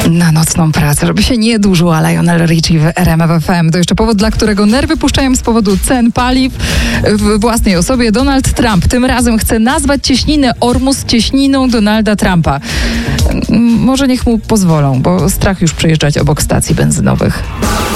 na nocną pracę, żeby się nie dłużył, a Lionel Richie w RMF FM. To jeszcze powód, dla którego nerwy puszczają z powodu cen paliw w własnej osobie. Donald Trump tym razem chce nazwać cieśninę Ormus cieśniną Donalda Trumpa. Może niech mu pozwolą, bo strach już przejeżdżać obok stacji benzynowych.